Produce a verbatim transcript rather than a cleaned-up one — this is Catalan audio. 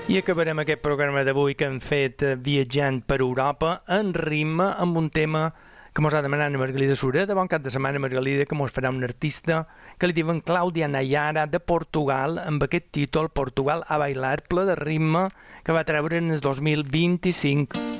I acabarem aquest programa d'avui que hem fet viatjant per Europa en ritme amb un tema que mos ha demanat la Margalida Sura. De bon cap de setmana, Margalida, que mos farà un artista que li diuen Clàudia Nayara de Portugal, amb aquest títol Portugal a bailar, ple de ritme, que va treure en el dos mil vint-i-cinc.